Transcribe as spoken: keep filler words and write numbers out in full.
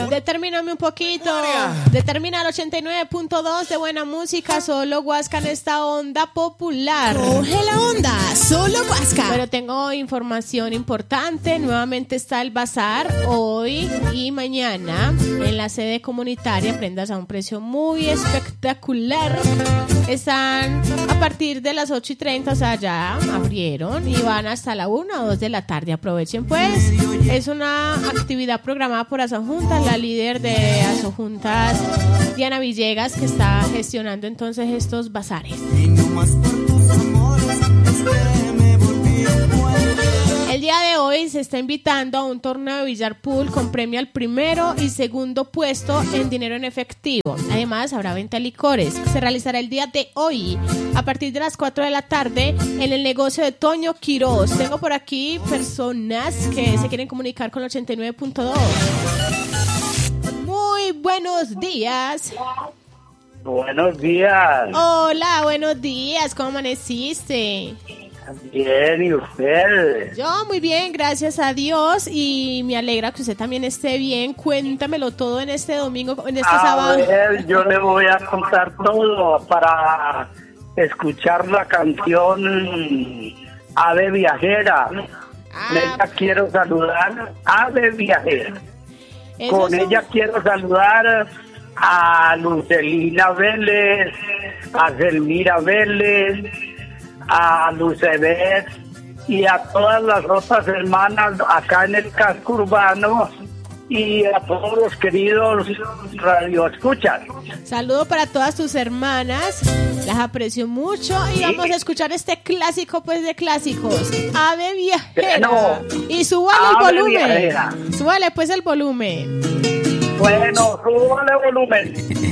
Determíname un poquito. Determina el ochenta y nueve punto dos de buena música. Solo Huasca en esta onda popular. Coge la onda, solo Huasca. Pero tengo información importante. Nuevamente está el bazar hoy y mañana en la sede comunitaria. Prendas a un precio muy espectacular. Están a partir de las ocho y treinta, o sea, ya abrieron y van hasta la una o dos de la tarde. Aprovechen pues. Es una actividad programada por Asojuntas, la líder de Asojuntas, Diana Villegas, que está gestionando entonces estos bazares. El día de hoy se está invitando a un torneo de billar pool con premio al primero y segundo puesto en dinero en efectivo. Además, habrá venta de licores. Se realizará el día de hoy a partir de las cuatro de la tarde en el negocio de Toño Quiroz. Tengo por aquí personas que se quieren comunicar con el ochenta y nueve punto dos. Muy buenos días. Buenos días. Hola, buenos días. ¿Cómo amaneciste? Bien, ¿y usted? Yo muy bien, gracias a Dios, y me alegra que usted también esté bien. Cuéntamelo todo en este domingo, en este a sábado. Ver, yo le voy a contar todo para escuchar la canción Ave Viajera. Ah, Con ella quiero saludar Ave Viajera. Con son... ella quiero saludar a Lucelina Vélez, a Selmira Vélez, a Lucebet y a todas las otras hermanas acá en el casco urbano y a todos los queridos radioescuchas. Saludo para todas tus hermanas, las aprecio mucho y vamos a escuchar este clásico pues de clásicos, Ave Viajera. Bueno, y súbale el Ave volumen. Viajera. Súbale pues el volumen. Bueno, súbale volumen.